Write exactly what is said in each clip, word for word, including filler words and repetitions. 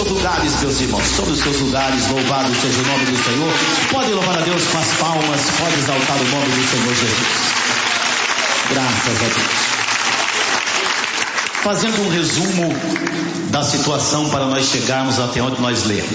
seus lugares, meus irmãos, sobre os seus lugares, louvado seja o nome do Senhor. Pode louvar a Deus com as palmas, pode exaltar o nome do Senhor Jesus. Graças a Deus. Fazendo um resumo da situação para nós chegarmos até onde nós lemos.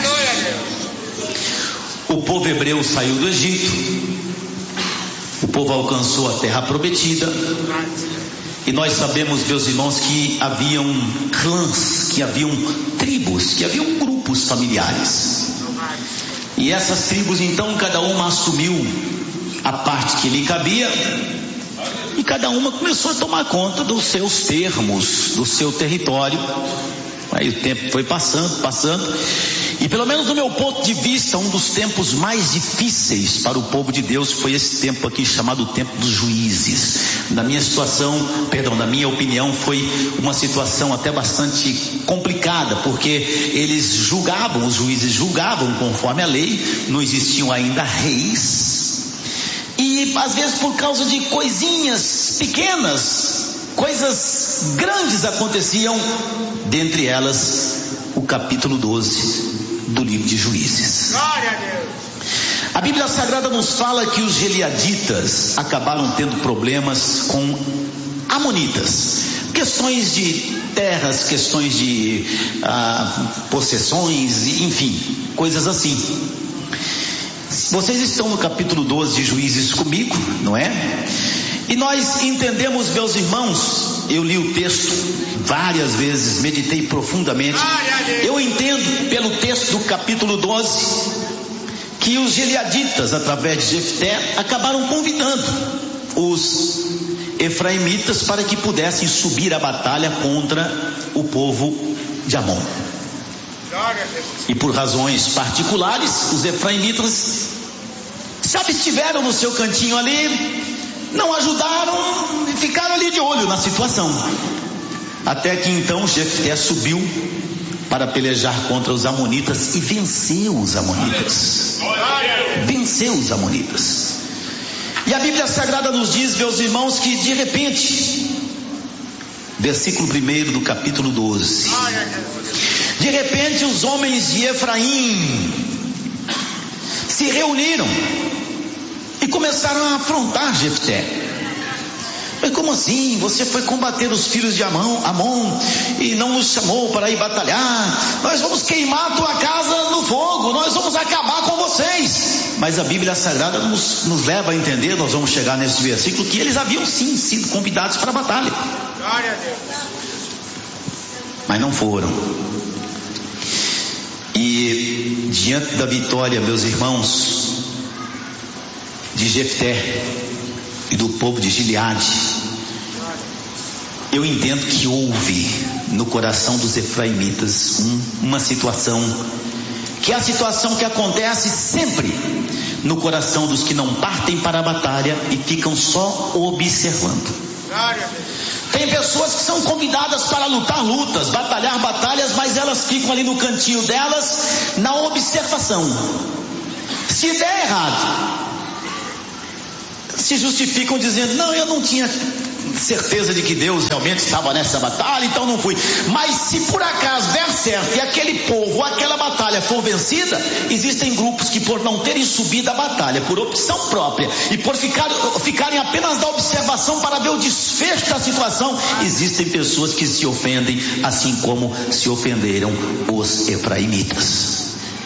O povo hebreu saiu do Egito, o povo alcançou a terra prometida, e nós sabemos, meus irmãos, que haviam clãs, que haviam tribos, que haviam grupos familiares, e essas tribos então cada uma assumiu a parte que lhe cabia, e cada uma começou a tomar conta dos seus termos, do seu território. Aí o tempo foi passando, passando, e pelo menos do meu ponto de vista, um dos tempos mais difíceis para o povo de Deus foi esse tempo aqui chamado tempo dos juízes. Na minha situação, perdão, na minha opinião, foi uma situação até bastante complicada, porque eles julgavam, os juízes julgavam conforme a lei, não existiam ainda reis, e às vezes por causa de coisinhas pequenas, coisas grandes aconteciam, dentre elas o capítulo doze do livro de Juízes. Glória a Deus. A Bíblia Sagrada nos fala que os gileaditas acabaram tendo problemas com amonitas, questões de terras, questões de ah, possessões, enfim, coisas assim. Vocês estão no capítulo doze de Juízes comigo, não é? E nós entendemos, meus irmãos, eu li o texto várias vezes, meditei profundamente. Eu entendo pelo texto do capítulo doze que os gileaditas, através de Jefté, acabaram convidando os efraimitas para que pudessem subir a batalha contra o povo de Amon. E por razões particulares, os efraimitas se abstiveram no seu cantinho ali, não ajudaram e ficaram ali de olho na situação. Até que então Jefté subiu para pelejar contra os amonitas e venceu os amonitas. Venceu os amonitas. E a Bíblia Sagrada nos diz, meus irmãos, que de repente, versículo primeiro do capítulo doze, de repente os homens de Efraim se reuniram e começaram a afrontar Jefté. Mas como assim? Você foi combater os filhos de Amon, Amon e não nos chamou para ir batalhar. Nós vamos queimar a tua casa no fogo, nós vamos acabar com vocês. Mas a Bíblia Sagrada nos, nos leva a entender, nós vamos chegar nesse versículo, que eles haviam sim sido convidados para a batalha. Glória a Deus. Mas não foram. E diante da vitória, meus irmãos, de Jefté e do povo de Gileade, eu entendo que houve no coração dos efraimitas um, uma situação, que é a situação que acontece sempre no coração dos que não partem para a batalha e ficam só observando. Tem pessoas que são convidadas para lutar lutas, batalhar batalhas, mas elas ficam ali no cantinho delas, na observação. Se der errado, se justificam dizendo, não, eu não tinha certeza de que Deus realmente estava nessa batalha, então não fui. Mas se por acaso der certo e aquele povo, aquela batalha for vencida, existem grupos que por não terem subido a batalha, por opção própria, e por ficar, ficarem apenas na observação para ver o desfecho da situação, existem pessoas que se ofendem, assim como se ofenderam os efraimitas.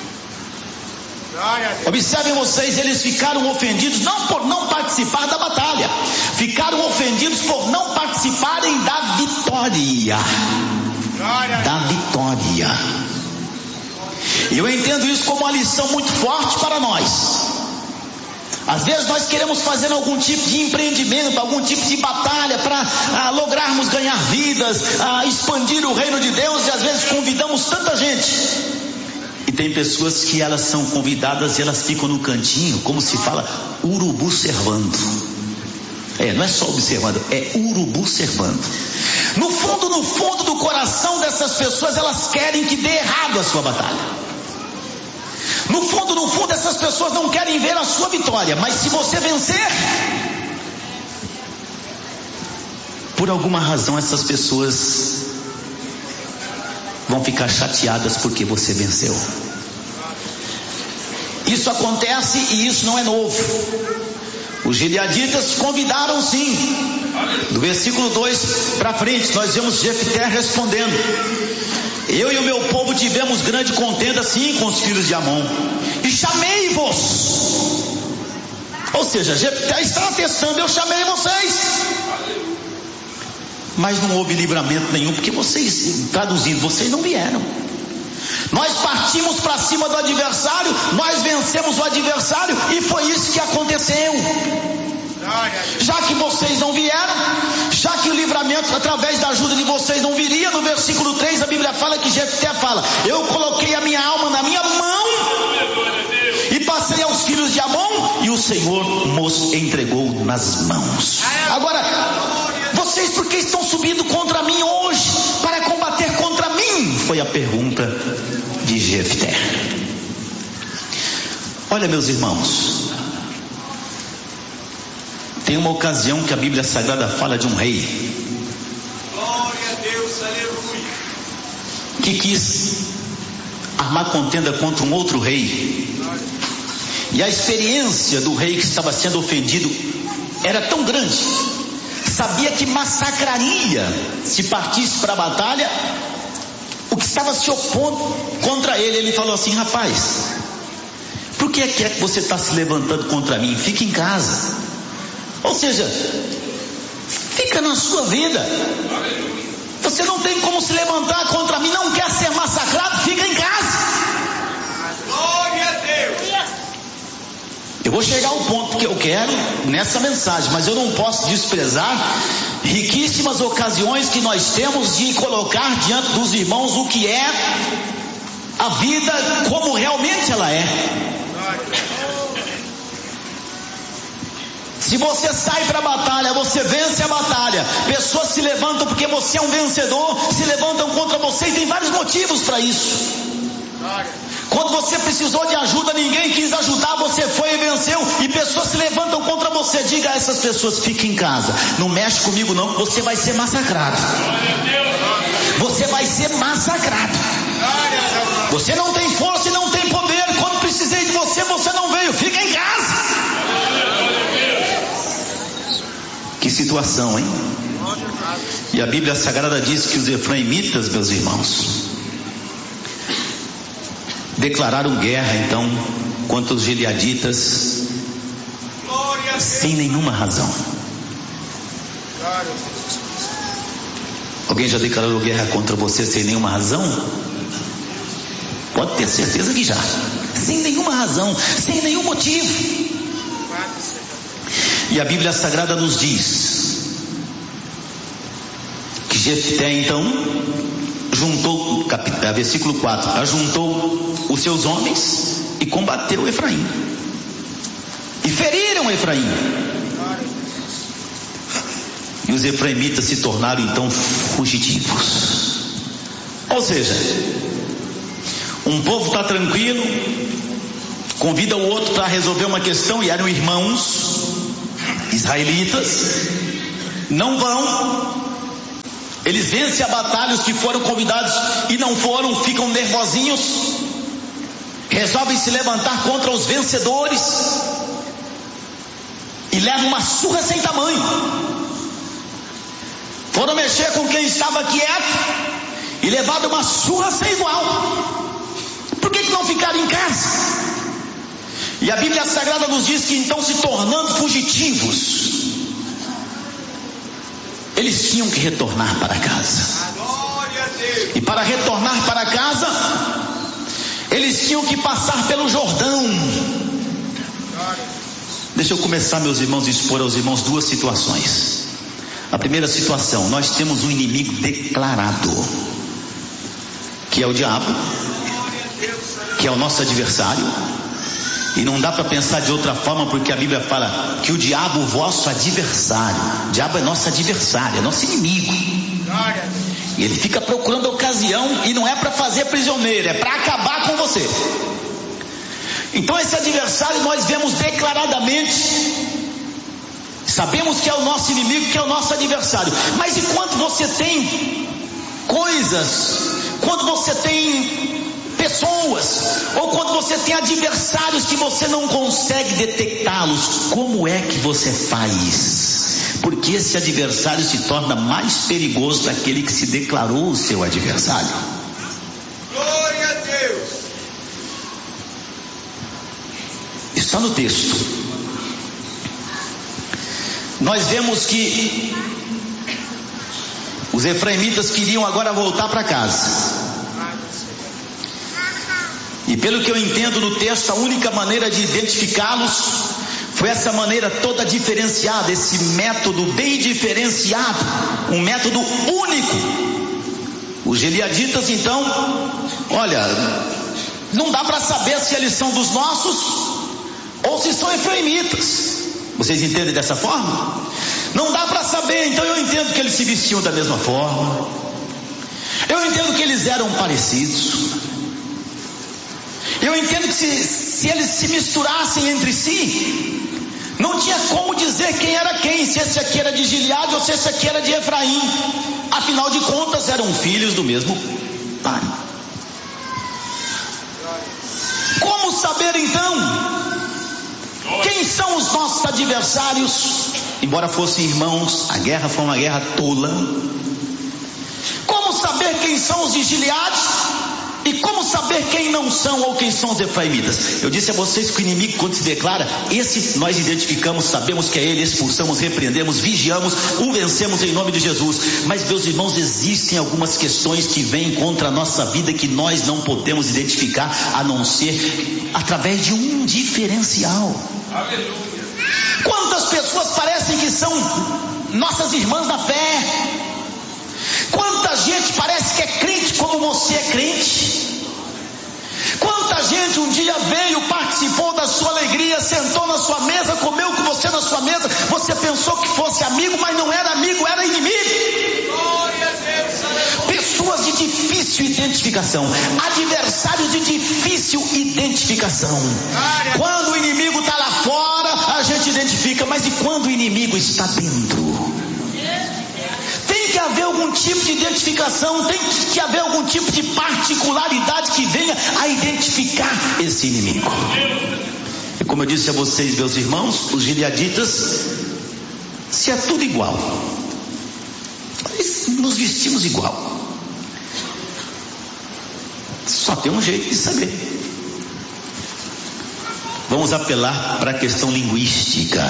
Observem vocês, eles ficaram ofendidos não por não participar da batalha, ficaram ofendidos por não participarem da vitória. Da vitória. Eu entendo isso como uma lição muito forte para nós. Às vezes nós queremos fazer algum tipo de empreendimento, algum tipo de batalha para ah, lograrmos ganhar vidas, ah, expandir o reino de Deus, e às vezes convidamos tanta gente. E tem pessoas que elas são convidadas e elas ficam no cantinho, como se fala, urubu servando. É, não é só observando, é urubu servando. No fundo, no fundo do coração dessas pessoas, elas querem que dê errado a sua batalha. No fundo, no fundo, essas pessoas não querem ver a sua vitória. Mas se você vencer, por alguma razão essas pessoas vão ficar chateadas porque você venceu. Isso acontece e isso não é novo. Os gileaditas convidaram sim. Do versículo dois para frente, nós vemos Jefté respondendo: eu e o meu povo tivemos grande contenda sim com os filhos de Amon, e chamei-vos. Ou seja, Jefté está atestando: eu chamei vocês, mas não houve livramento nenhum, porque vocês, traduzindo, vocês não vieram. Nós partimos para cima do adversário, nós vencemos o adversário, e foi isso que aconteceu. Já que vocês não vieram, já que o livramento através da ajuda de vocês não viria, no versículo três a Bíblia fala que Jefté fala: eu coloquei a minha alma na minha mão e passei aos filhos de Amon, e o Senhor nos entregou nas mãos. Agora, vocês por que estão subindo contra mim hoje para combater contra mim? Foi a pergunta de Jefté. Olha, meus irmãos, tem uma ocasião que a Bíblia Sagrada fala de um rei Glória a Deus, aleluia. que quis armar contenda contra um outro rei, e a experiência do rei que estava sendo ofendido era tão grande, sabia que massacraria se partisse para a batalha o que estava se opondo contra ele. Ele falou assim: rapaz, por que é que, é que você está se levantando contra mim? Fica em casa. Ou seja, fica na sua vida. Você não tem como se levantar contra mim. Não quer ser massacrado? Fica em casa. Glória a Deus. Eu vou chegar ao ponto que eu quero nessa mensagem, mas eu não posso desprezar riquíssimas ocasiões que nós temos de colocar diante dos irmãos o que é a vida como realmente ela é. Se você sai para a batalha, você vence a batalha, pessoas se levantam porque você é um vencedor, se levantam contra você, e tem vários motivos para isso. Quando você precisou de ajuda, ninguém quis ajudar, você foi e venceu, e pessoas se levantam contra você. Diga a essas pessoas: fique em casa, não mexe comigo não, que você vai ser massacrado. Você vai ser massacrado. Você não tem força e não tem poder. Quando precisei de você, você não veio. Fica em casa. Que situação, hein? E a Bíblia Sagrada diz que os efraimitas, meus irmãos, declararam guerra então contra os gileaditas sem nenhuma razão. Alguém já declarou guerra contra você sem nenhuma razão? Pode ter certeza que já. Sem nenhuma razão, sem nenhum motivo. E a Bíblia Sagrada nos diz que Jefté então juntou, capítulo, versículo quatro, ajuntou os seus homens e combateu Efraim, e feriram Efraim, e os efraimitas se tornaram então fugitivos. Ou seja, um povo está tranquilo, convida o outro para resolver uma questão, e eram irmãos israelitas, não vão. Eles vencem a batalha, os que foram convidados e não foram, ficam nervosinhos, resolvem se levantar contra os vencedores e levam uma surra sem tamanho. Foram mexer com quem estava quieto e levaram uma surra sem igual. Por que que não ficaram em casa? E a Bíblia Sagrada nos diz que então, se tornando fugitivos, eles tinham que retornar para casa. E para retornar para casa, eles tinham que passar pelo Jordão. Deixa eu começar, meus irmãos, a expor aos irmãos duas situações. A primeira situação: nós temos um inimigo declarado, que é o diabo, que é o nosso adversário. E não dá para pensar de outra forma, porque a Bíblia fala que o diabo, o vosso adversário, o diabo é nosso adversário, é nosso inimigo, e ele fica procurando a ocasião, e não é para fazer prisioneiro, é para acabar com você. Então esse adversário nós vemos declaradamente, sabemos que é o nosso inimigo, que é o nosso adversário. Mas enquanto você tem coisas quando você tem pessoas, ou quando você tem adversários que você não consegue detectá-los, como é que você faz? Porque esse adversário se torna mais perigoso daquele que se declarou o seu adversário. Glória a Deus. Está no texto. Nós vemos que os efraimitas queriam agora voltar para casa. E pelo que eu entendo no texto, a única maneira de identificá-los foi essa maneira toda diferenciada, esse método bem diferenciado, um método único. Os gileaditas, então, olha, não dá para saber se eles são dos nossos ou se são efraimitas. Vocês entendem dessa forma? Não dá para saber. Então eu entendo que eles se vestiam da mesma forma, eu entendo que eles eram parecidos, eu entendo que se, se eles se misturassem entre si, não tinha como dizer quem era quem, se esse aqui era de Gileade ou se esse aqui era de Efraim. Afinal de contas eram filhos do mesmo pai. Como saber então quem são os nossos adversários? Embora fossem irmãos, a guerra foi uma guerra tola. Como saber quem são os de Gileade? E como saber quem não são ou quem são os efraimitas? Eu disse a vocês que o inimigo, quando se declara, esse nós identificamos, sabemos que é ele, expulsamos, repreendemos, vigiamos, o vencemos em nome de Jesus. Mas meus irmãos, existem algumas questões que vêm contra a nossa vida que nós não podemos identificar, a não ser através de um diferencial. Aleluia. Quantas pessoas parecem que são nossas irmãs da fé? Quanta gente parece que é crente como você é crente? Quanta gente um dia veio, participou da sua alegria, sentou na sua mesa, comeu com você na sua mesa, você pensou que fosse amigo, mas não era amigo, era inimigo. Glória a Deus. Aleluia. Pessoas de difícil identificação, adversários de difícil identificação. Quando o inimigo está lá fora, a gente identifica, mas e quando o inimigo está dentro? Tem que haver algum tipo de identificação, tem que haver algum tipo de particularidade que venha a identificar esse inimigo. E como eu disse a vocês, meus irmãos, os gileaditas, se é tudo igual, nós nos vestimos igual. Só tem um jeito de saber. Vamos apelar para a questão linguística.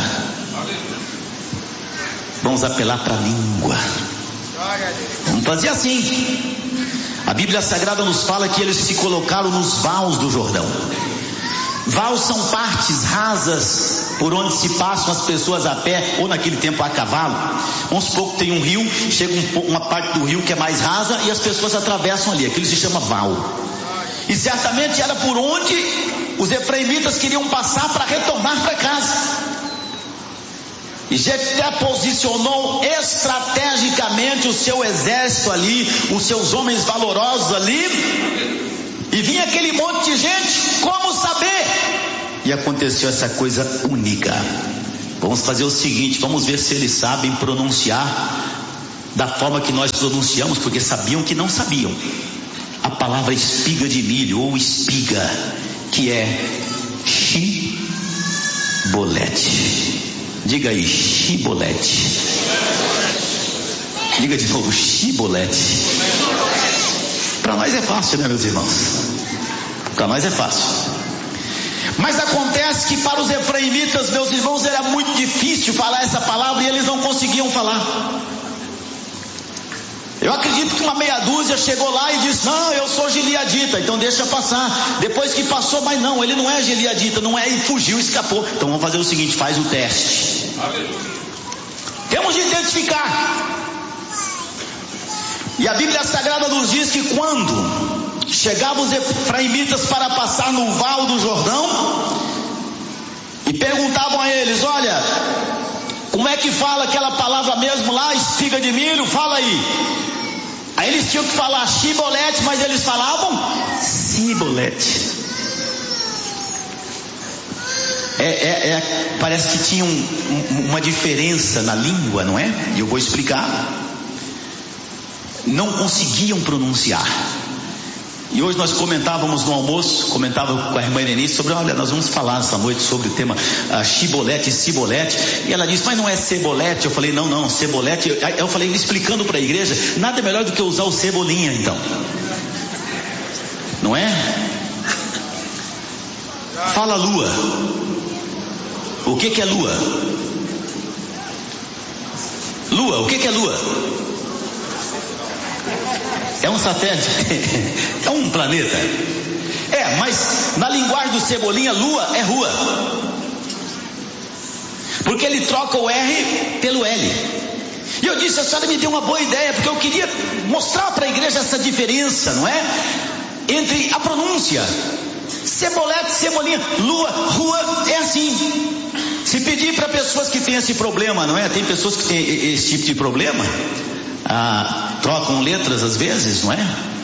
Vamos apelar para a língua. Vamos fazer assim. A Bíblia Sagrada nos fala que eles se colocaram nos vales do Jordão. Vales são partes rasas por onde se passam as pessoas a pé, ou naquele tempo a cavalo. Vamos supor que tem um rio, chega um, uma parte do rio que é mais rasa e as pessoas atravessam ali. Aquilo se chama val. E certamente era por onde os efraimitas queriam passar para retornar para casa. E Jefté posicionou estrategicamente o seu exército ali, os seus homens valorosos ali, e vinha aquele monte de gente. Como saber? E aconteceu essa coisa única. Vamos fazer o seguinte, vamos ver se eles sabem pronunciar da forma que nós pronunciamos, porque sabiam que não sabiam a palavra espiga de milho ou espiga, que é shibolete. Diga aí, shibolete. Diga de novo, shibolete. Para nós é fácil, né, meus irmãos? Para nós é fácil. Mas acontece que para os efraimitas, meus irmãos, era muito difícil falar essa palavra e eles não conseguiam falar. Eu acredito que uma meia dúzia chegou lá e disse: não, eu sou gileadita, então deixa passar. Depois que passou, mas não, ele não é gileadita, não é, e fugiu, escapou. Então vamos fazer o seguinte, faz o teste. Aleluia. Temos de identificar. E a Bíblia Sagrada nos diz que quando chegavam os efraimitas para passar no val do Jordão, e perguntavam a eles: olha, como é que fala aquela palavra mesmo lá, espiga de milho? Fala aí. Aí eles tinham que falar shibolete, mas eles falavam sibolete. É, é, é, parece que tinha um, um, uma diferença na língua, não é? E eu vou explicar. Não conseguiam pronunciar. E hoje nós comentávamos no almoço, comentava com a irmã Irenice sobre, olha, nós vamos falar essa noite sobre o tema uh, Chibolete e Cibolete. E ela disse, mas não é cebolete? Eu falei, não, não, cebolete. Eu falei, explicando para a igreja, nada melhor do que usar o cebolinha, então. Não é? Fala lua. O que que é lua? Lua, o que que é lua? É um satélite, é um planeta. É, mas na linguagem do Cebolinha, lua é rua. Porque ele troca o R pelo L. E eu disse, a senhora me deu uma boa ideia, porque eu queria mostrar para a igreja essa diferença, não é? Entre a pronúncia. Cebolete, Cebolinha, lua, rua, é assim. Se pedir para pessoas que têm esse problema, não é? Tem pessoas que têm esse tipo de problema. Ah, trocam letras às vezes, não é?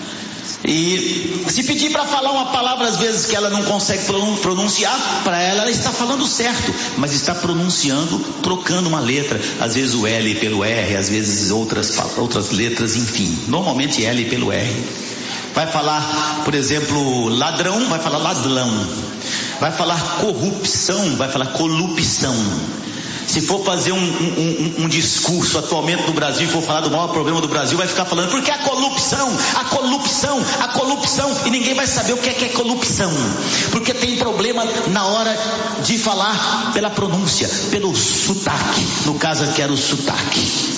E se pedir para falar uma palavra às vezes que ela não consegue pronunciar, para ela ela está falando certo, mas está pronunciando, trocando uma letra, às vezes o L pelo R, às vezes outras, outras letras, enfim, normalmente L pelo R. Vai falar, por exemplo, ladrão, vai falar ladrão. Vai falar corrupção, vai falar corrupção. Se for fazer um, um, um, um discurso atualmente no Brasil, for falar do maior problema do Brasil, vai ficar falando, porque a corrupção, a corrupção, a corrupção, e ninguém vai saber o que é que é corrupção, porque tem problema na hora de falar pela pronúncia, pelo sotaque, no caso aqui era o sotaque.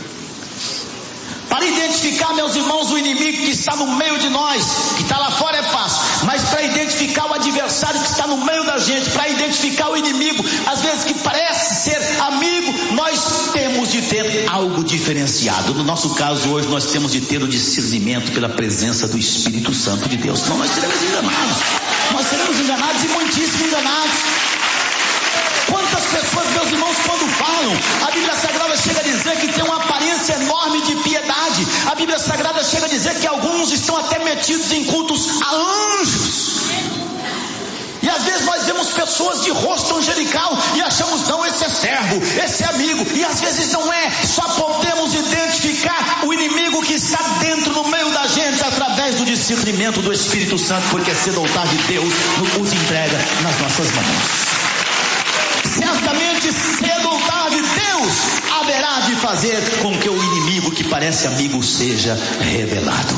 Para identificar, meus irmãos, o inimigo que está no meio de nós, que está lá fora é fácil, mas para identificar o adversário que está no meio da gente, para identificar o inimigo, às vezes que parece ser amigo, nós temos de ter algo diferenciado. No nosso caso hoje, nós temos de ter o discernimento pela presença do Espírito Santo de Deus, senão nós seremos enganados, nós seremos enganados e muitíssimo enganados. Quantas pessoas, meus irmãos, quando falam, a Bíblia Sagrada chega a dizer que tem uma aparência enorme de piedade. A Bíblia Sagrada chega a dizer que alguns estão até metidos em cultos a anjos. E às vezes nós vemos pessoas de rosto angelical e achamos, não, esse é servo, esse é amigo. E às vezes não é, só podemos identificar o inimigo que está dentro, no meio da gente, através do discernimento do Espírito Santo, porque cedo ou tarde Deus nos entrega nas nossas mãos. Certamente cedo ou tarde Deus haverá de fazer com que o inimigo que parece amigo seja revelado.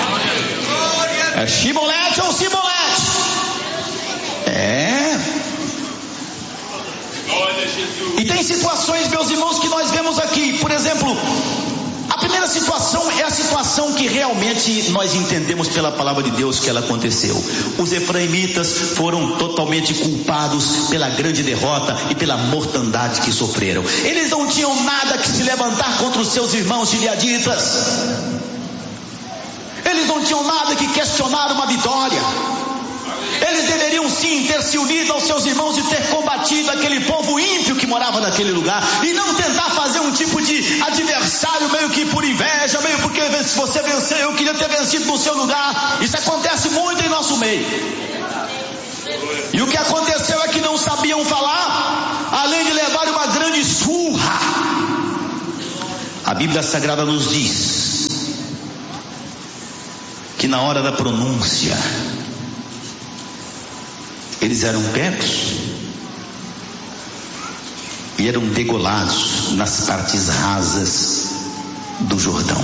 É Chibolete ou Cibolete? É. E tem situações, meus irmãos, que nós vemos aqui. Por exemplo, a primeira situação é a situação que realmente nós entendemos pela palavra de Deus que ela aconteceu. Os efraimitas foram totalmente culpados pela grande derrota e pela mortandade que sofreram. Eles não tinham nada que se levantar contra os seus irmãos gileaditas. Eles não tinham nada que questionar uma vitória. Eles deveriam sim ter se unido aos seus irmãos e ter combatido aquele povo ímpio que morava naquele lugar, e não tentar fazer um tipo de adversário meio que por inveja, meio porque se você venceu, eu queria ter vencido no seu lugar. Isso acontece muito em nosso meio. E o que aconteceu é que não sabiam falar, além de levar uma grande surra. A Bíblia Sagrada nos diz que na hora da pronúncia eles eram pegos e eram degolados nas partes rasas do Jordão.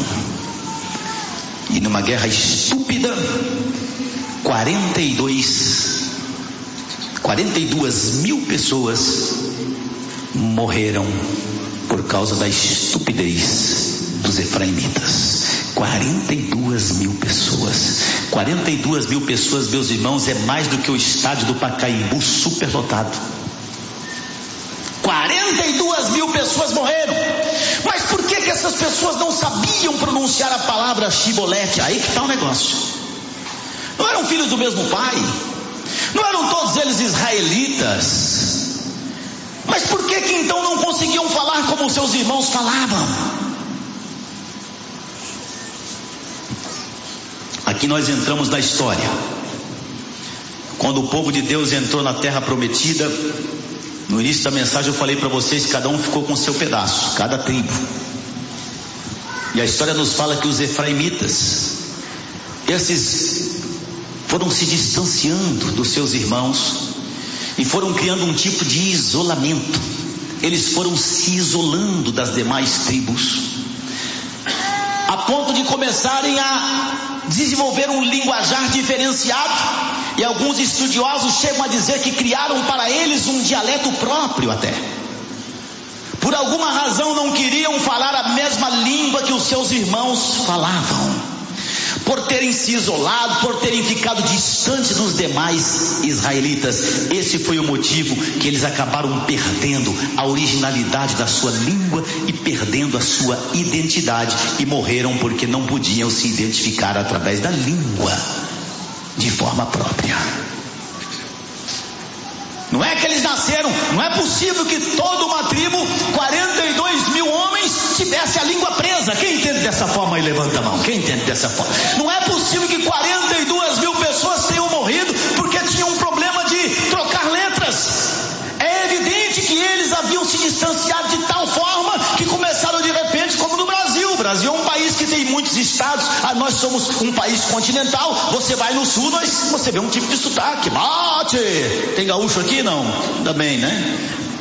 E numa guerra estúpida, quarenta e dois, quarenta e duas mil pessoas morreram por causa da estupidez dos efraimitas. quarenta e duas mil pessoas. quarenta e duas mil pessoas, meus irmãos, é mais do que o estádio do Pacaembu superlotado. quarenta e duas mil pessoas morreram. Mas por que que essas pessoas não sabiam pronunciar a palavra Chibolete? Aí que está o negócio. Não eram filhos do mesmo pai? Não eram todos eles israelitas? Mas por que que então não conseguiam falar como seus irmãos falavam? Aqui nós entramos na história. Quando o povo de Deus entrou na terra prometida, no início da mensagem eu falei para vocês, cada um ficou com seu pedaço, cada tribo. E a história nos fala que os efraimitas, esses foram se distanciando dos seus irmãos e foram criando um tipo de isolamento. Eles foram se isolando das demais tribos, a ponto de começarem a desenvolver um linguajar diferenciado, e alguns estudiosos chegam a dizer que criaram para eles um dialeto próprio até. Por alguma razão não queriam falar a mesma língua que os seus irmãos falavam. Por terem se isolado, por terem ficado distante dos demais israelitas, esse foi o motivo que eles acabaram perdendo a originalidade da sua língua e perdendo a sua identidade, e morreram porque não podiam se identificar através da língua de forma própria. Não é que eles nasceram, não é possível que toda uma tribo, quarenta e dois mil homens, tivesse a língua presa. Quem entende dessa forma aí, levanta a mão. Quem entende dessa forma? Não é possível que quarenta e duas mil pessoas tenham morrido porque tinham um problema de trocar letras. É evidente que eles haviam se distanciado de tal forma que começaram de repente, como no Brasil. O Brasil é um país que tem muitos estados. Ah, nós somos um país continental. Você vai no sul, nós, você vê um tipo de sotaque. Bate! Tem gaúcho aqui? Não? Ainda bem, né?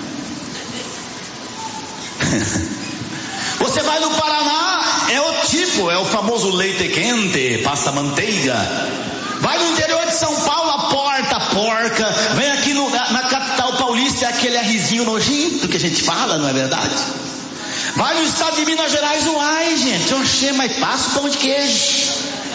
Você vai no Paraná, é o tipo, é o famoso leite quente, passa manteiga. Vai no interior de São Paulo, a porta, a porca. Vem aqui no, na, na capital paulista, é aquele arrizinho nojento que a gente fala, não é verdade? Vai no estado de Minas Gerais, uai, gente, oxê, mas passa o pão de queijo.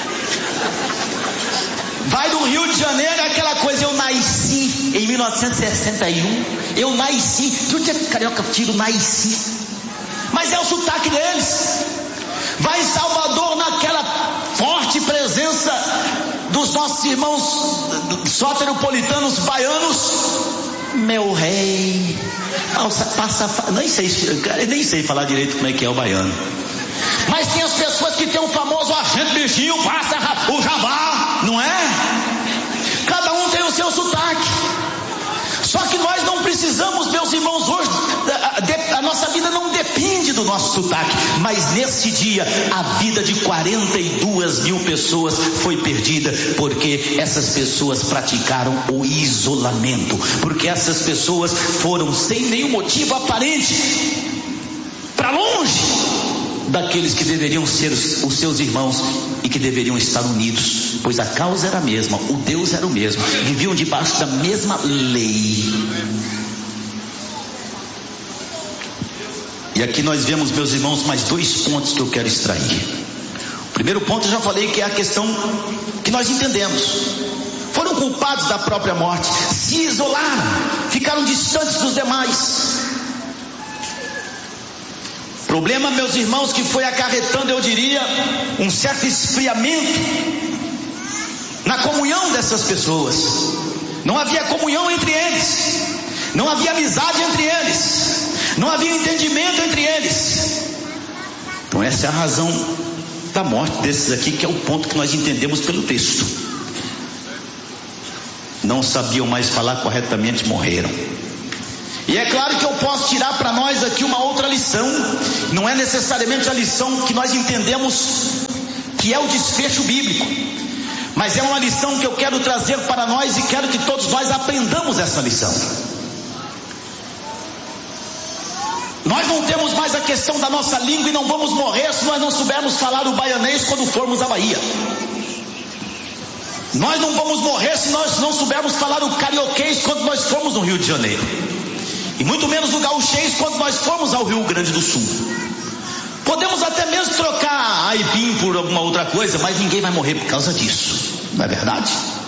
Vai do Rio de Janeiro, é aquela coisa, eu nasci em mil novecentos e sessenta e um, eu nasci, de onde é que carioca tiro nasci? Mas é o sotaque deles. Vai em Salvador, naquela forte presença dos nossos irmãos soteropolitanos baianos, meu rei, passa, passa, nem sei, nem sei falar direito como é que é o baiano. Mas tem as pessoas que tem o famoso agente bichinho, passa o jabá, não é? Cada um tem o seu sotaque. Só que nós não precisamos, meus irmãos, hoje a, a nossa vida não depende do nosso sotaque. Mas nesse dia a vida de quarenta e duas mil pessoas foi perdida, porque essas pessoas praticaram o isolamento, porque essas pessoas foram sem nenhum motivo aparente para longe daqueles que deveriam ser os, os seus irmãos e que deveriam estar unidos, pois a causa era a mesma, o Deus era o mesmo, viviam debaixo da mesma lei. E aqui nós vemos, meus irmãos, mais dois pontos que eu quero extrair. O primeiro ponto eu já falei, que é a questão que nós entendemos. Foram culpados da própria morte, se isolaram, ficaram distantes dos demais. Problema, meus irmãos, que foi acarretando, eu diria, um certo esfriamento na comunhão dessas pessoas. Não havia comunhão entre eles, não havia amizade entre eles, não havia entendimento entre eles. Então essa é a razão da morte desses aqui, que é o ponto que nós entendemos pelo texto. Não sabiam mais falar corretamente, morreram. E é claro que eu posso tirar para nós aqui uma outra lição. Não é necessariamente a lição que nós entendemos que é o desfecho bíblico, mas é uma lição que eu quero trazer para nós e quero que todos nós aprendamos essa lição. Nós não temos mais a questão da nossa língua e não vamos morrer se nós não soubermos falar o baianês quando formos à Bahia. Nós não vamos morrer se nós não soubermos falar o carioquês quando nós formos no Rio de Janeiro. E muito menos o gauchês quando nós formos ao Rio Grande do Sul. Podemos até mesmo trocar aipim por alguma outra coisa, mas ninguém vai morrer por causa disso, não é verdade?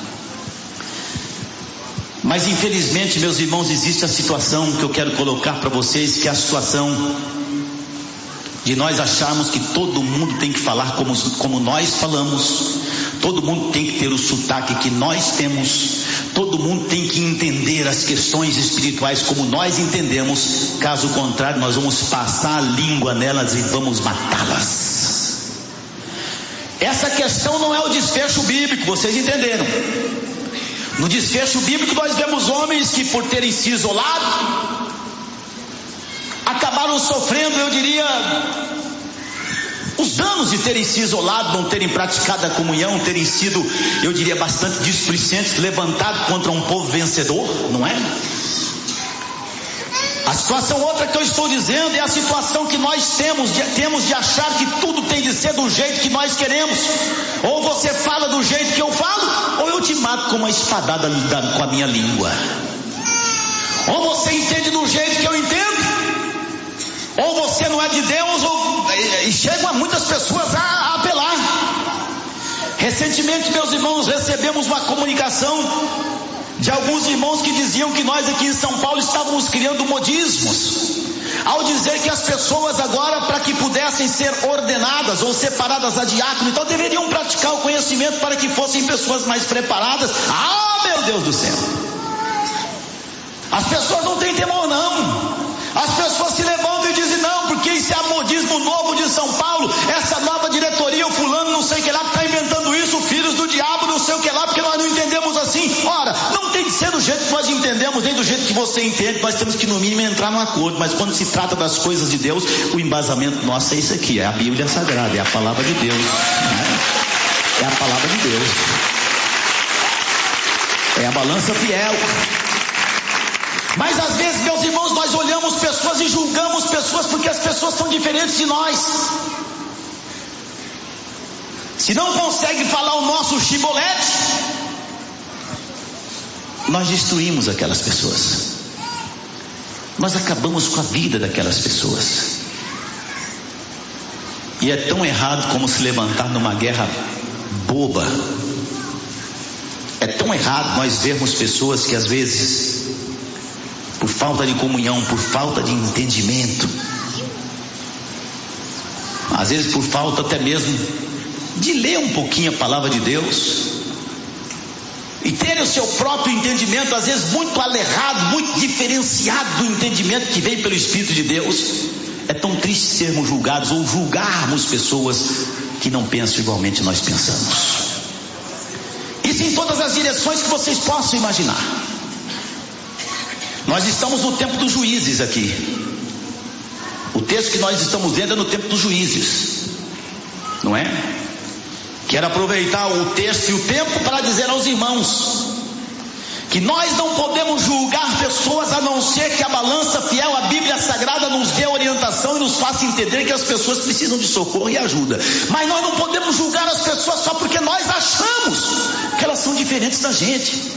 Mas infelizmente, meus irmãos, existe a situação que eu quero colocar para vocês, que é a situação de nós acharmos que todo mundo tem que falar como, como nós falamos, todo mundo tem que ter o sotaque que nós temos, todo mundo tem que entender as questões espirituais como nós entendemos. Caso contrário, nós vamos passar a língua nelas e vamos matá-las. Essa questão não é o desfecho bíblico, vocês entenderam? No desfecho bíblico nós vemos homens que, por terem se isolado, acabaram sofrendo, eu diria, Os danos de terem se isolado, não terem praticado a comunhão, terem sido, eu diria, bastante displicentes, levantado contra um povo vencedor, não é? A situação outra que eu estou dizendo é a situação que nós temos de, temos de achar que tudo tem de ser do jeito que nós queremos. Ou você fala do jeito que eu falo, ou eu te mato com uma espadada da, com a minha língua. Ou você entende do jeito que eu entendo, ou você não é de Deus, ou, e, e chegam a muitas pessoas a, a apelar. Recentemente, meus irmãos, recebemos uma comunicação de alguns irmãos que diziam que nós aqui em São Paulo estávamos criando modismos, ao dizer que as pessoas agora, para que pudessem ser ordenadas ou separadas a diácono, então deveriam praticar o conhecimento para que fossem pessoas mais preparadas. Ah, meu Deus do céu! As pessoas não têm temor, não. As pessoas se levantam e dizem: não, porque isso é modismo novo de São Paulo, essa nova diretoria, o fulano não sei o que lá, que está inventando isso, filhos do diabo, não sei o que lá, porque nós não entendemos assim. Ora, não tem de ser do jeito que nós entendemos, nem do jeito que você entende. Nós temos que no mínimo entrar num acordo, mas quando se trata das coisas de Deus, o embasamento nosso é isso aqui, é a Bíblia Sagrada, é a palavra de Deus, né? É a palavra de Deus, é a balança fiel. Mas às vezes, meus irmãos, nós olhamos pessoas e julgamos pessoas porque as pessoas são diferentes de nós. Se não consegue falar o nosso chibolete, nós destruímos aquelas pessoas. Nós acabamos com a vida daquelas pessoas. E é tão errado como se levantar numa guerra boba. É tão errado nós vermos pessoas que às vezes, por falta de comunhão, por falta de entendimento, às vezes por falta até mesmo de ler um pouquinho a palavra de Deus e ter o seu próprio entendimento, às vezes muito alerrado, muito diferenciado do entendimento que vem pelo Espírito de Deus. É tão triste sermos julgados ou julgarmos pessoas que não pensam igualmente nós pensamos. Isso em todas as direções que vocês possam imaginar. Nós estamos no tempo dos juízes aqui. O texto que nós estamos lendo é no tempo dos juízes, não é? Quero aproveitar o texto e o tempo para dizer aos irmãos que nós não podemos julgar pessoas a não ser que a balança fiel, a Bíblia Sagrada, nos dê orientação e nos faça entender que as pessoas precisam de socorro e ajuda. Mas nós não podemos julgar as pessoas só porque nós achamos que elas são diferentes da gente.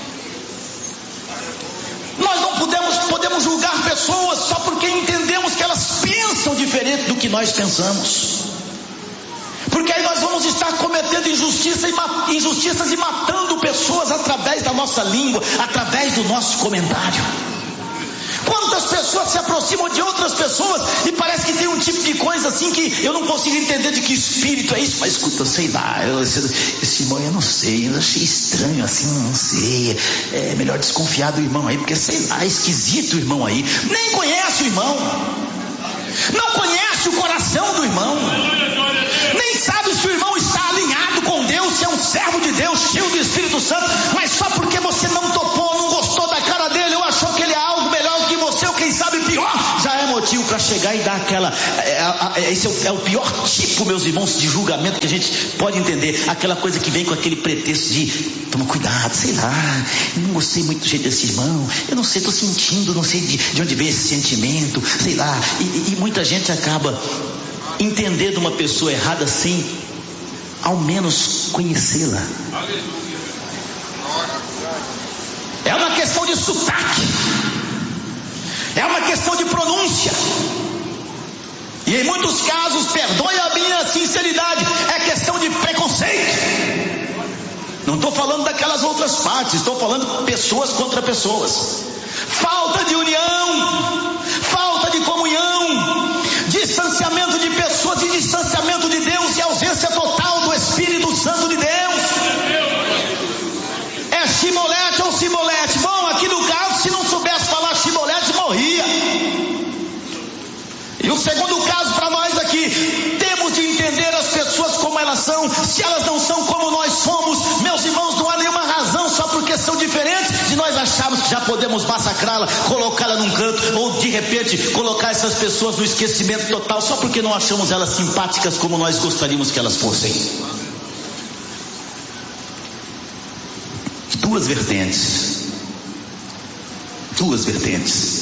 Nós não podemos, podemos julgar pessoas só porque entendemos que elas pensam diferente do que nós pensamos. Porque aí nós vamos estar cometendo injustiça e, injustiças e matando pessoas através da nossa língua, através do nosso comentário. Quantas pessoas se aproximam de outras pessoas e parece que tem um tipo de coisa assim que eu não consigo entender de que espírito é isso. Mas escuta, sei lá, eu, esse, esse irmão eu não sei, eu achei estranho assim, não sei. É melhor desconfiar do irmão aí, porque sei lá, é esquisito o irmão aí. Nem conhece o irmão, não conhece o coração do irmão, nem sabe se o irmão está alinhado com Deus, se é um servo de Deus, cheio do Espírito Santo. Mas só porque você não topou, não gostou da cara dele, ou achou que ele é algo melhor do que você, ou quem sabe pior, já é motivo para chegar e dar aquela é, é, esse é o, é o pior tipo, meus irmãos, de julgamento que a gente pode entender. Aquela coisa que vem com aquele pretexto de toma cuidado, sei lá, eu não gostei muito do jeito desse irmão, eu não sei, estou sentindo, não sei de, de onde vem esse sentimento, sei lá. E, e, e muita gente acaba entendendo uma pessoa errada sem ao menos conhecê-la. É uma questão de sotaque, é uma questão de pronúncia, e em muitos casos, perdoe a minha sinceridade, é questão de preconceito. Não estou falando daquelas outras partes, estou falando pessoas contra pessoas. Falta de união, falta de comunhão, distanciamento de pessoas e distanciamento de Deus e ausência total do Espírito Santo de Deus. É chibolete ou cibolete? Bom, aqui no caso, se não soubesse falar chibolete, morria. E o segundo caso para nós aqui, temos de entender as pessoas como elas são. Se elas não são como nós somos, meus irmãos, não há nenhuma razão só porque são diferentes de nós acharmos que já podemos massacrá-la, colocá-la num canto, ou de repente colocar essas pessoas no esquecimento total, só porque não achamos elas simpáticas como nós gostaríamos que elas fossem. Duas vertentes. Duas vertentes.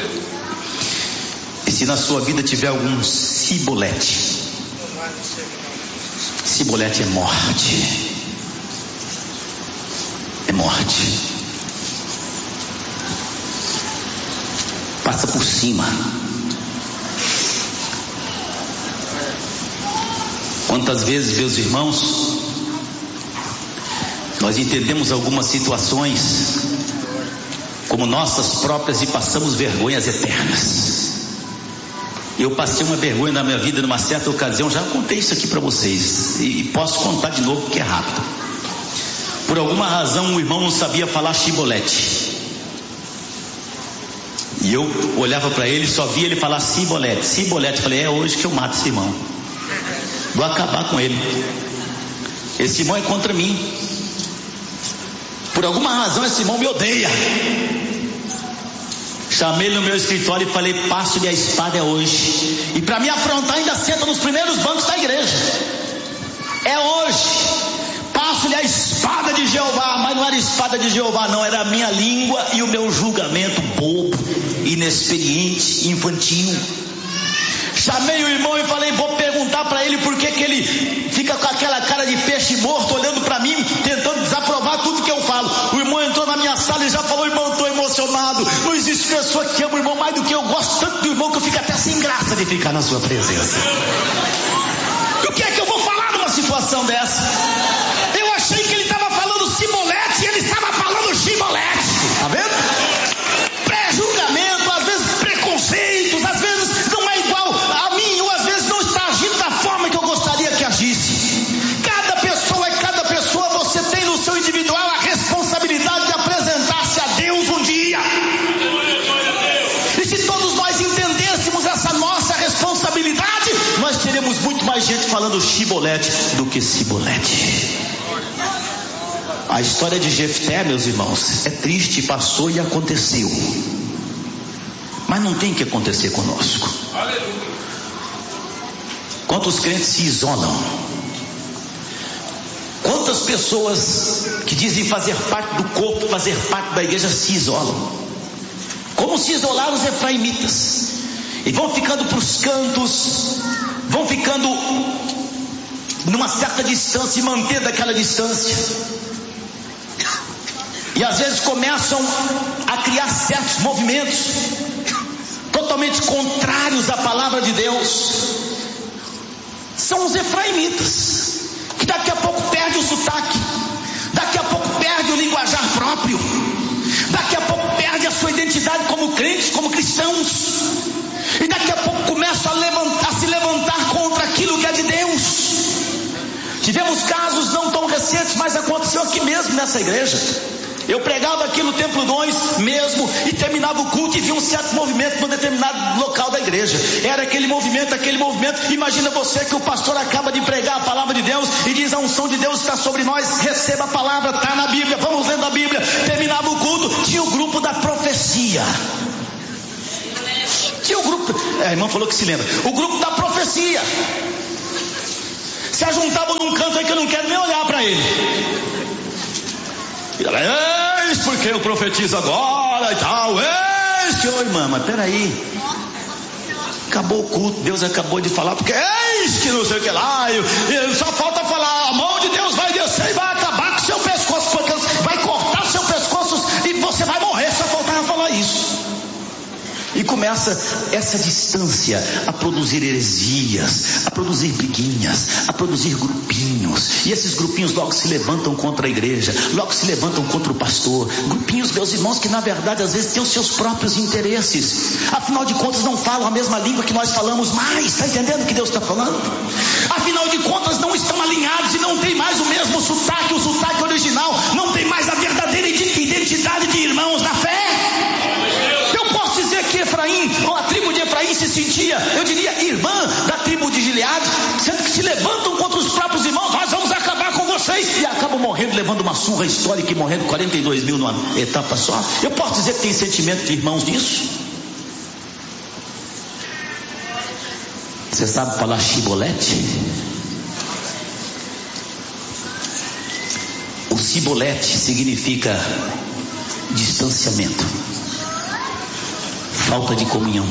E se na sua vida tiver algum cibolete, cibolete é morte. É morte. Passa por cima. Quantas vezes, meus irmãos, nós entendemos algumas situações como nossas próprias e passamos vergonhas eternas. Eu passei uma vergonha na minha vida numa certa ocasião, já contei isso aqui para vocês e posso contar de novo porque é rápido. Por alguma razão o irmão não sabia falar chibolete. E eu olhava para ele e só via ele falar cibolete, cibolete. Falei, é hoje que eu mato esse irmão. Vou acabar com ele. Esse irmão é contra mim. Por alguma razão esse irmão me odeia. Chamei ele no meu escritório e falei, passo-lhe a espada é hoje. E para me afrontar ainda senta nos primeiros bancos da igreja. É hoje. Passo-lhe a espada de Jeová. Mas não era espada de Jeová não, era a minha língua e o meu julgamento bobo, inexperiente, infantil. Chamei o irmão e falei, vou perguntar para ele por que que ele fica com aquela cara de peixe morto olhando para mim, tentando desaprovar tudo que eu falo. O irmão entrou na minha sala e já falou, irmão, estou emocionado. Não existe pessoa que ama o irmão mais do que eu. Gosto tanto do irmão que eu fico até sem graça de ficar na sua presença. E o que é que eu vou falar numa situação dessa? Eu achei que ele estava falando cibolete e ele estava falando chibolete. Tá vendo? Pré-julgamento, às vezes preconceitos, às vezes não é igual a mim, ou às vezes não está agindo da forma que eu gostaria que agisse. Cada pessoa é cada pessoa. Você tem no seu individual a responsabilidade de apresentar-se a Deus um dia. E se todos nós entendêssemos essa nossa responsabilidade, nós teremos muito mais gente falando chibolete do que cibolete. A história de Jefté, meus irmãos, é triste, passou e aconteceu. Mas não tem que acontecer conosco. Quantos crentes se isolam? Quantas pessoas que dizem fazer parte do corpo, fazer parte da igreja, se isolam? Como se isolaram os efraimitas? E vão ficando para os cantos, vão ficando numa certa distância e mantendo aquela distância. E às vezes começam a criar certos movimentos totalmente contrários à palavra de Deus. São os efraimitas, que daqui a pouco perde o sotaque, daqui a pouco perde o linguajar próprio, daqui a pouco perde a sua identidade como crentes, como cristãos, e daqui a pouco começam a, levantar, a se levantar contra aquilo que é de Deus. Tivemos casos não tão recentes, mas aconteceu aqui mesmo nessa igreja. Eu pregava aqui no Templo dois mesmo, e terminava o culto e via um certo movimento num determinado local da igreja. Era aquele movimento, aquele movimento. Imagina você que o pastor acaba de pregar a palavra de Deus e diz, a unção de Deus está sobre nós, receba a palavra, está na Bíblia, vamos lendo a Bíblia. Terminava o culto, tinha o grupo da profecia. Tinha o grupo, a irmã falou que se lembra, o grupo da profecia. Se ajuntavam num canto aí que eu não quero nem olhar para ele. E ela, eis porque eu profetizo agora e tal, eis que, ô irmã, mas peraí, acabou o culto, Deus acabou de falar, porque eis que não sei o que lá, e, e só falta falar, a mão de Deus vai descer e vai acabar com seu pescoço, porque vai cortar seu pescoço e você vai morrer, só faltava falar isso. E começa essa distância a produzir heresias, a produzir briguinhas, a produzir grupinhos. E esses grupinhos logo se levantam contra a igreja, logo se levantam contra o pastor. Grupinhos, meus irmãos, que na verdade às vezes têm os seus próprios interesses. Afinal de contas não falam a mesma língua que nós falamos mais. Está entendendo o que Deus está falando? Afinal de contas não estão alinhados e não tem mais o mesmo sotaque, o sotaque original. Não tem mais a verdadeira identidade de irmãos na fé. Que Efraim, ou a tribo de Efraim se sentia, eu diria, irmã da tribo de Gileade, sendo que se levantam contra os próprios irmãos, nós vamos acabar com vocês, e acabam morrendo morrendo, levando uma surra histórica e morrendo quarenta e dois mil numa etapa só. Eu posso dizer que tem sentimento de irmãos nisso? Você sabe falar chibolete? O cibolete significa distanciamento, falta de comunhão.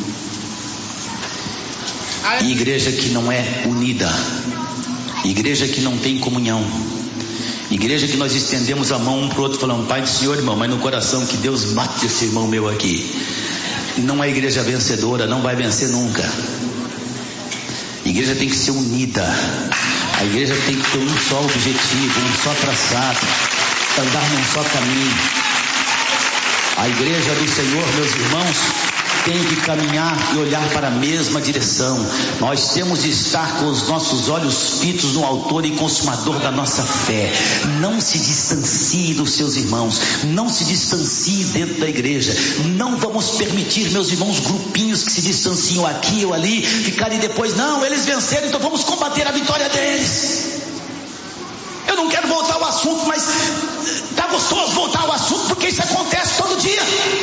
E igreja que não é unida, igreja que não tem comunhão, igreja que nós estendemos a mão um para o outro falando: Pai do Senhor, irmão, mas no coração que Deus mate esse irmão meu aqui. Não é igreja vencedora, não vai vencer nunca. Igreja tem que ser unida. A igreja tem que ter um só objetivo, um só traçado, andar num só caminho. A igreja do Senhor, meus irmãos, tem que caminhar e olhar para a mesma direção. Nós temos de estar com os nossos olhos fitos no autor e consumador da nossa fé. Não se distancie dos seus irmãos, não se distancie dentro da igreja. Não vamos permitir, meus irmãos, grupinhos que se distanciam aqui ou ali, ficarem depois: não, eles venceram, então vamos combater a vitória deles. Eu não quero voltar ao assunto, mas tá gostoso voltar ao assunto, porque isso acontece todo dia.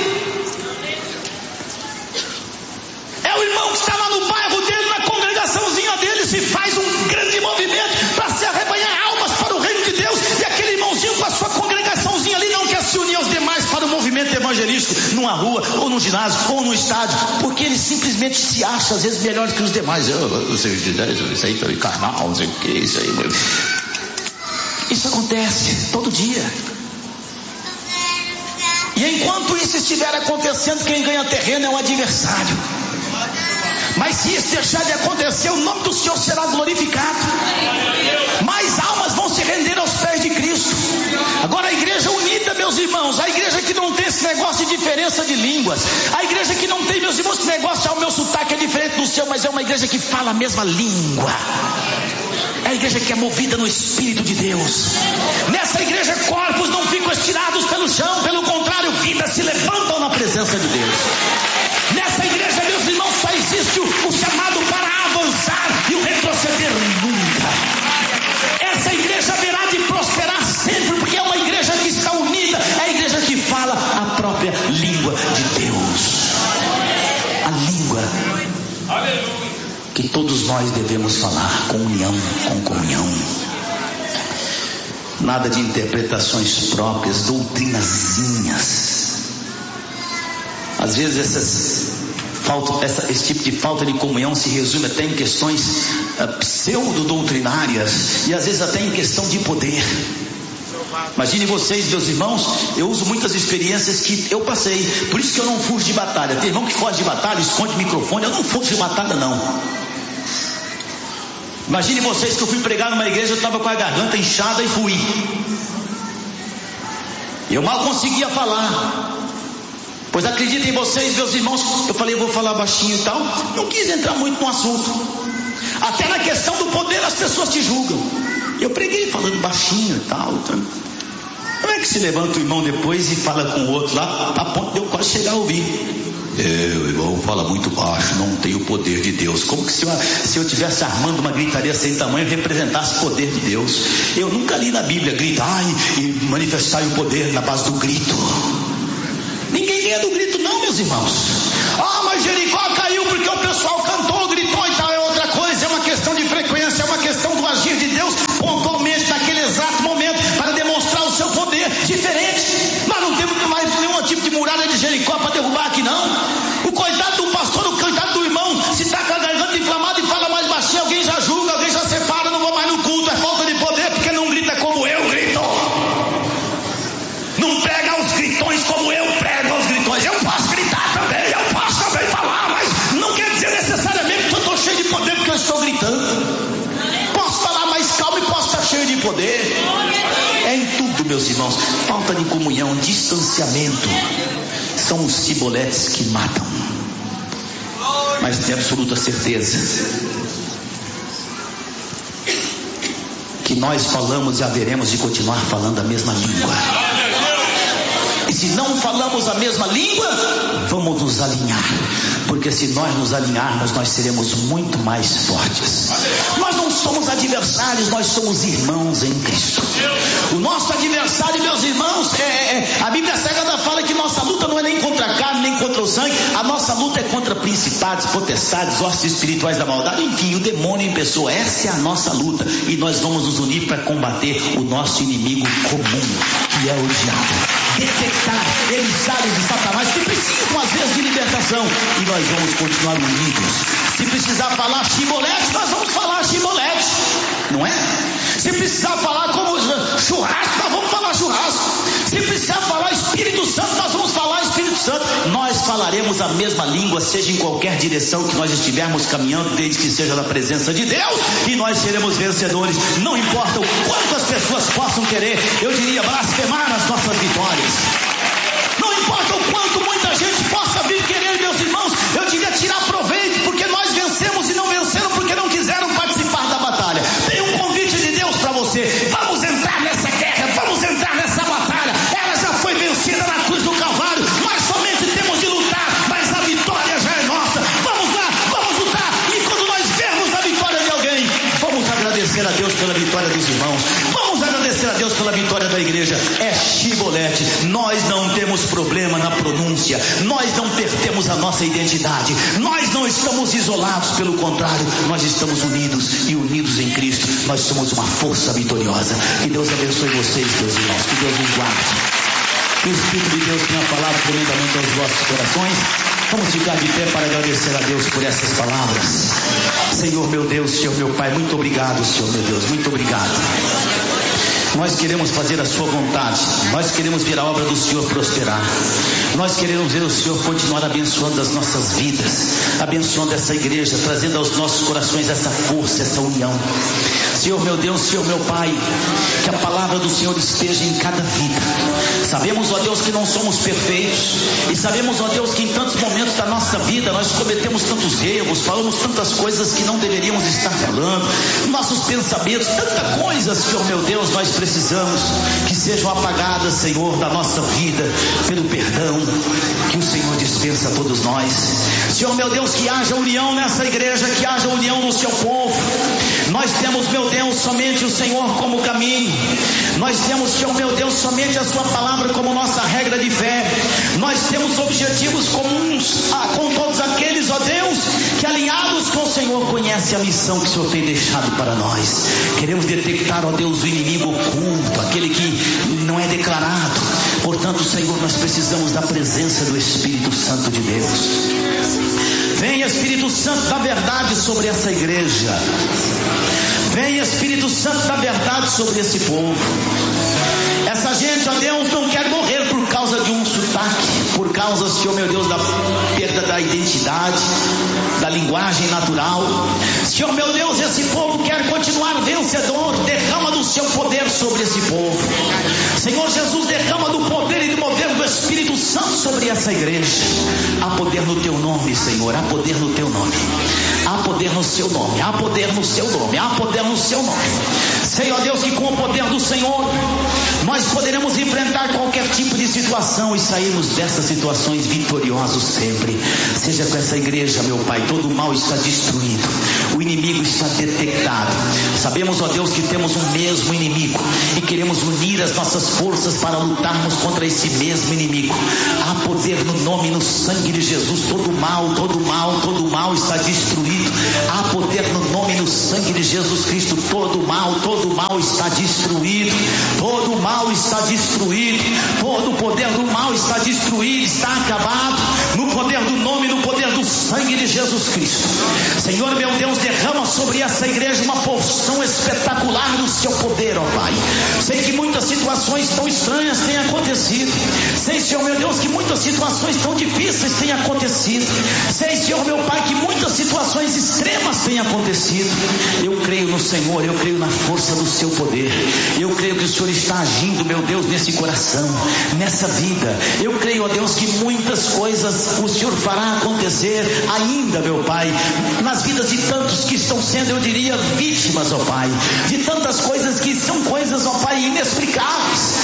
É o irmão que está lá no bairro dele, na congregaçãozinha dele, se faz um grande movimento para se arrebanhar almas para o reino de Deus, e aquele irmãozinho com a sua congregaçãozinha ali não quer se unir aos demais para o movimento evangelístico, numa rua, ou no ginásio, ou no estádio, porque ele simplesmente se acha às vezes melhor que os demais. Eu, eu sei isso aí foi carnal, não sei o que, isso aí. Isso acontece todo dia. E enquanto isso estiver acontecendo, quem ganha terreno é o adversário. Mas se isso deixar de acontecer, o nome do Senhor será glorificado. Mais almas vão se render aos pés de Cristo. Agora, a igreja unida, meus irmãos, a igreja que não tem esse negócio de diferença de línguas, a igreja que não tem, meus irmãos, esse negócio: ah, o meu sotaque é diferente do seu, mas é uma igreja que fala a mesma língua. É a igreja que é movida no Espírito de Deus. Nessa igreja, corpos não ficam estirados pelo chão, pelo contrário, vidas se levantam na presença de Deus. Nessa igreja, meus irmãos, só existe o, o chamado para avançar e o retroceder nunca. Essa igreja haverá de prosperar sempre, porque é uma igreja que está unida, é a igreja que fala a própria língua de Deus. A língua que todos nós devemos falar, com união, com comunhão. Nada de interpretações próprias, doutrinazinhas. Às vezes essas falta, essa, esse tipo de falta de comunhão se resume até em questões uh, pseudo-doutrinárias, e às vezes até em questão de poder. Imagine vocês, meus irmãos, eu uso muitas experiências que eu passei, por isso que eu não fujo de batalha. Tem irmão que foge de batalha, esconde o microfone. Eu não fujo de batalha, não. Imagine vocês que eu fui pregar numa igreja, eu estava com a garganta inchada e fui. Eu mal conseguia falar. Pois acreditem vocês, meus irmãos, eu falei: eu vou falar baixinho e tal. Não quis entrar muito no assunto. Até na questão do poder as pessoas te julgam. Eu preguei falando baixinho e tal. Como é que se levanta o irmão depois e fala com o outro lá, a ponto de eu quase chegar a ouvir? Eu, irmão, fala muito baixo, não tem o poder de Deus. Como que se eu, se eu tivesse armando uma gritaria sem tamanho, representasse o poder de Deus? Eu nunca li na Bíblia gritar e, e manifestar o poder na base do grito. Ninguém ganha do grito, não, meus irmãos. Ah, mas Jericó caiu porque o pessoal cantou, gritou e tal. É outra coisa, é uma questão de frequência, é uma questão do agir de Deus pontualmente naquele exato momento para demonstrar o seu poder diferente. Nós não temos mais nenhum tipo de muralha de Jericó para derrubar aqui, não. O coitado do pastor, o coitado do irmão, se está com a garganta inflamada e fala mais baixinho, alguém já julga, alguém já separa, não vou mais no culto. É falta de poder porque não grita como eu grito. Não prega os gritões como eu prego os gritões. Eu posso gritar também, eu posso também falar, mas não quer dizer necessariamente que eu estou cheio de poder porque eu estou gritando. Posso falar mais calmo e posso estar cheio de poder. É em tudo, meus irmãos. Falta de comunhão, distanciamento, são os ciboletes que matam. Mas tenho absoluta certeza que nós falamos e haveremos de continuar falando a mesma língua. E se não falamos a mesma língua, vamos nos alinhar, porque se nós nos alinharmos, nós seremos muito mais fortes. Nós não somos adversários, nós somos irmãos em Cristo. O nosso adversário, meus irmãos, é, é, a Bíblia Sagrada fala que nossa luta não é nem contra a carne, nem contra o sangue. A nossa luta é contra principados, potestades, hostes espirituais da maldade, enfim, o demônio em pessoa. Essa é a nossa luta, e nós vamos nos unir para combater o nosso inimigo comum, que é o diabo. Detectar emissários de Satanás que precisam às vezes de libertação, e nós vamos continuar unidos. Se precisar falar chibolete, nós vamos falar chibolete, não é? Se precisar falar como churrasco, nós vamos falar churrasco. Se precisar falar Espírito Santo, nós vamos falar Espírito Santo. Nós falaremos a mesma língua, seja em qualquer direção que nós estivermos caminhando, desde que seja na presença de Deus, e nós seremos vencedores. Não importa o quanto as pessoas possam querer, eu diria, blasfemar as nossas vitórias. Não importa o quanto muita gente possa vir querer, meus irmãos, eu diria tirar proveito, porque nós vencemos e não venceram porque não quiseram participar da batalha. Tem um convite de Deus para você: vamos entrar nessa guerra, vamos entrar nessa batalha. Ela já foi vencida na cruz do Calvário, nós somente temos de lutar, mas a vitória já é nossa. Vamos lá, vamos lutar, e quando nós vermos a vitória de alguém, vamos agradecer a Deus pela vitória dos irmãos, vamos agradecer a Deus pela vitória da igreja. É chibolete. Nós não temos problema na pronúncia, nós não perdemos a nossa identidade, nós não estamos isolados, pelo contrário, nós estamos unidos, e unidos em Cristo nós somos uma força vitoriosa. Que Deus abençoe vocês, meus irmãos, que Deus nos guarde, que o Espírito de Deus tenha falado tremendamente aos vossos corações. Vamos ficar de pé para agradecer a Deus por essas palavras. Senhor meu Deus, Senhor meu Pai, muito obrigado, Senhor meu Deus, muito obrigado. Nós queremos fazer a sua vontade, nós queremos ver a obra do Senhor prosperar, nós queremos ver o Senhor continuar abençoando as nossas vidas, abençoando essa igreja, trazendo aos nossos corações essa força, essa união. Senhor meu Deus, Senhor meu Pai, que a palavra do Senhor esteja em cada vida. Sabemos, ó Deus, que não somos perfeitos, e sabemos, ó Deus, que em tantos momentos da nossa vida nós cometemos tantos erros, falamos tantas coisas que não deveríamos estar falando, nossos pensamentos, tanta coisa, Senhor meu Deus, nós precisamos que sejam apagadas, Senhor, da nossa vida, pelo perdão que o Senhor dispensa a todos nós. Senhor meu Deus, que haja união nessa igreja, que haja união no seu povo. Nós temos, meu Deus, somente o Senhor como caminho, nós temos, Senhor meu Deus, somente a sua palavra como nossa regra de fé. Nós temos objetivos comuns ah, com todos aqueles, ó Deus, que alinhados com o Senhor conhecem a missão que o Senhor tem deixado para nós. Queremos detectar, ó Deus, o inimigo oculto, aquele que não é declarado. Portanto, Senhor, nós precisamos da presença do Espírito Santo de Deus. Venha, Espírito Santo da verdade sobre essa igreja. Venha, Espírito Santo da verdade sobre esse povo. Essa gente, ó Deus, não quer morrer por causa de um sotaque, por causa, Senhor meu Deus, da perda da identidade, da linguagem natural. Senhor meu Deus, esse povo quer continuar vencedor. Derrama do seu poder sobre esse povo. Senhor Jesus, derrama do poder e do mover do Espírito Santo sobre essa igreja. Há poder no teu nome, Senhor, há poder no teu nome, há poder no seu nome, há poder no seu nome, há poder no seu nome. Senhor Deus, que com o poder do Senhor nós poderemos enfrentar qualquer tipo de situação e sairmos dessas situações vitoriosos sempre. Seja com essa igreja, meu Pai, todo o mal está destruído, o inimigo está detectado. Sabemos, ó Deus, que temos um mesmo inimigo e queremos unir as nossas forças para lutarmos contra esse mesmo inimigo. Há poder no nome e no sangue de Jesus. Todo mal, todo mal, todo mal está destruído. Há poder no nome e no sangue de Jesus Cristo. Todo mal, todo mal está destruído. Todo mal está destruído. Todo o poder do mal está destruído, está acabado. No poder do nome, no poder do sangue de Jesus Cristo. Senhor meu Deus, derrama sobre essa igreja uma porção espetacular do seu poder, ó Pai. Sei que muitas situações tão estranhas têm acontecido. Sei, Senhor meu Deus, que muitas situações tão difíceis têm acontecido. Sei, Senhor meu Pai, que muitas situações extremas têm acontecido. Eu creio no Senhor, eu creio na força do seu poder. Eu creio que o Senhor está agindo, meu Deus, nesse coração, nessa vida. Eu creio, ó Deus, que muitas coisas o Senhor fará acontecer ainda, meu Pai, nas vidas de tantos que estão sendo, eu diria, vítimas, ó Pai, de tantas coisas que são coisas, ó Pai, inexplicáveis, coisas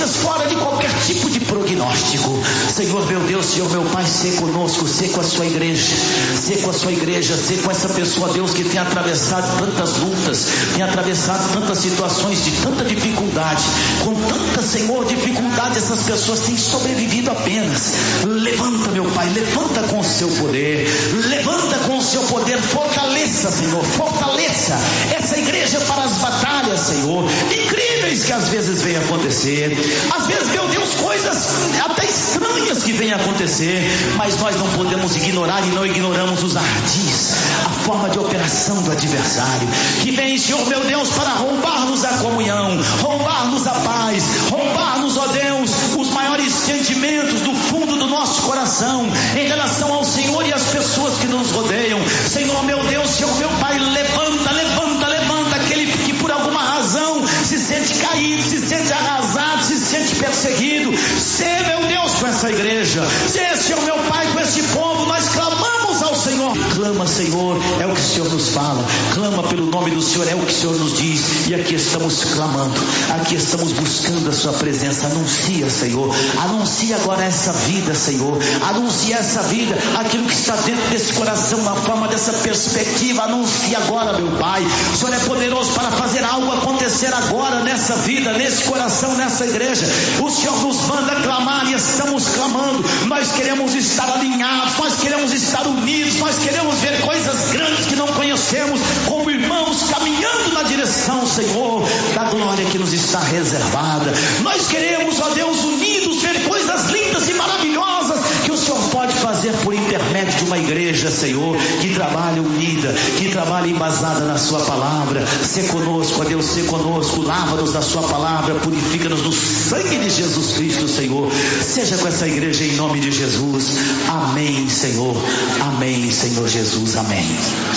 notícias fora de qualquer tipo de prognóstico. Senhor meu Deus, Senhor meu Pai, sê conosco, sê com a sua igreja, sê com a sua igreja, sê com essa pessoa, Deus, que tem atravessado tantas lutas, tem atravessado tantas situações de tanta dificuldade, com tanta, Senhor, dificuldade, essas pessoas têm sobrevivido apenas. Levanta, meu Pai, levanta com o seu poder, levanta com o seu poder, fortaleça, Senhor, fortaleça essa igreja para as batalhas, Senhor, incríveis que às vezes vem acontecer, às vezes, meu Deus, coisas até estranhas que vêm acontecer, mas nós não podemos ignorar e não ignoramos os ardis, a forma de operação do adversário, que vem, Senhor meu Deus, para roubar-nos a comunhão, roubar-nos a paz, roubar-nos, ó Deus, os maiores sentimentos do fundo do nosso coração, em relação ao Senhor e às pessoas que nos rodeiam. Senhor meu Deus, Senhor meu Pai, levanta, levanta, levanta aquele que por alguma razão se sente caído, se sente arrasado, se sente perseguido. Sê, meu Deus, com essa igreja, sê, Senhor meu Pai, com esse povo. Nós clamamos ao Senhor. Clama, Senhor, é o que o Senhor nos fala. Clama pelo nome do Senhor, é o que o Senhor nos diz. E aqui estamos clamando, aqui estamos buscando a sua presença. Anuncia, Senhor, anuncia agora essa vida, Senhor, anuncia essa vida, aquilo que está dentro desse coração, na forma dessa perspectiva. Anuncia agora, meu Pai. O Senhor é poderoso para fazer algo acontecer agora nessa vida, nesse coração, nessa igreja. O Senhor nos manda clamar e estamos clamando. Nós queremos estar alinhados, nós queremos estar unidos, nós queremos ver coisas grandes que não conhecemos, como irmãos caminhando na direção, Senhor, da glória que nos está reservada. Nós queremos, ó Deus, unidos, ver coisas lindas e maravilhosas que o Senhor pode fazer por intermédio de uma igreja, Senhor, que trabalha unida, que trabalha embasada na sua palavra. Sê conosco, ó Deus, sê conosco, lava-nos da sua palavra, purifica-nos no sangue de Jesus Cristo, Senhor. Seja com essa igreja em nome de Jesus. Amém, Senhor. Amém, Senhor Jesus. Amém.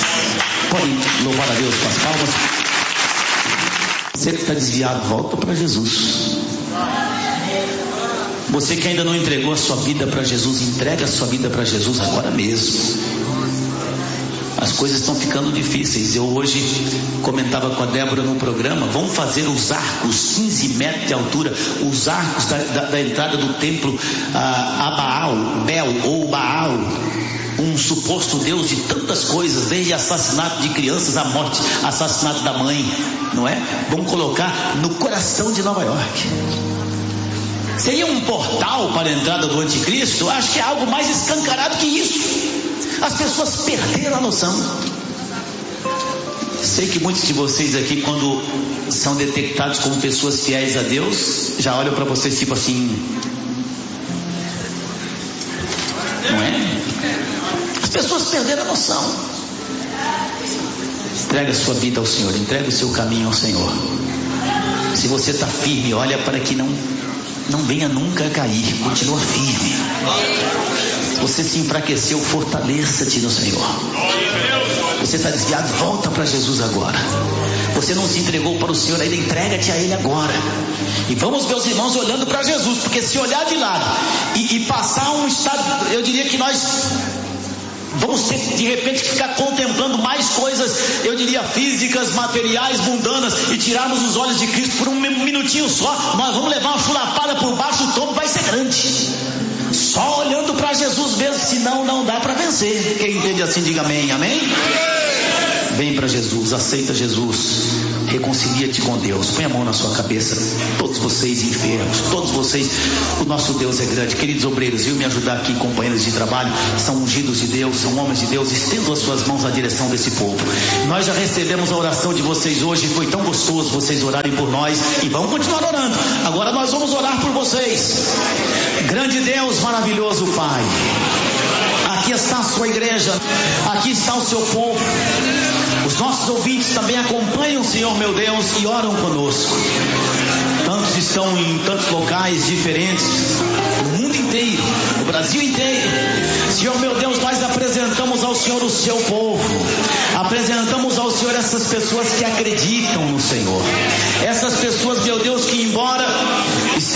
Podem louvar a Deus com as palmas. Você que está desviado, volta para Jesus. Você que ainda não entregou a sua vida para Jesus, entrega a sua vida para Jesus agora mesmo. As coisas estão ficando difíceis. Eu hoje comentava com a Débora no programa, vamos fazer os arcos, quinze metros de altura, os arcos da, da, da entrada do templo a, a Baal, Bel ou Baal, um suposto Deus de tantas coisas, desde assassinato de crianças à morte, assassinato da mãe, não é? Vamos colocar no coração de Nova York. Seria um portal para a entrada do anticristo? Eu acho que é algo mais escancarado que isso. As pessoas perderam a noção. Sei que muitos de vocês aqui, quando são detectados como pessoas fiéis a Deus, já olham para vocês tipo assim, não é? As pessoas perderam a noção. Entrega a sua vida ao Senhor, entrega o seu caminho ao Senhor. Se você está firme, olha para que não não venha nunca a cair, continua firme. Se você se enfraqueceu, fortaleça-te no Senhor. Você está desviado, volta para Jesus agora. Você não se entregou para o Senhor ainda, entrega-te a Ele agora. E vamos, meus irmãos, olhando para Jesus, porque se olhar de lado e, e passar um estado, eu diria que nós vamos ter de repente que ficar contemplando mais coisas, eu diria físicas, materiais, mundanas, e tirarmos os olhos de Cristo por um minutinho só. Nós vamos levar uma chulapada por baixo, o tombo vai ser grande. Só olhando para Jesus mesmo, senão não dá para vencer. Quem entende assim, diga amém, amém? Vem para Jesus, aceita Jesus, reconcilia-te com Deus. Põe a mão na sua cabeça, todos vocês enfermos, todos vocês, o nosso Deus é grande. Queridos obreiros, viu me ajudar aqui, companheiros de trabalho, são ungidos de Deus, são homens de Deus, estendam as suas mãos na direção desse povo. Nós já recebemos a oração de vocês hoje, foi tão gostoso vocês orarem por nós, e vamos continuar orando. Agora nós vamos orar por vocês. Grande Deus, maravilhoso Pai, aqui está a sua igreja, aqui está o seu povo. Os nossos ouvintes também acompanham, Senhor meu Deus, e oram conosco. Tantos estão em tantos locais diferentes, no mundo inteiro, no Brasil inteiro. Senhor meu Deus, nós apresentamos ao Senhor o seu povo, apresentamos ao Senhor essas pessoas que acreditam no Senhor, essas pessoas, meu Deus, que embora